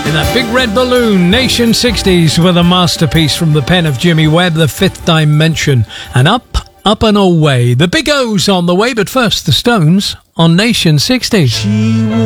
In that big red balloon, Nation 60s with a masterpiece from the pen of Jimmy Webb, The Fifth Dimension. And up and away. The Big O's on the way, but first the Stones on Nation 60s.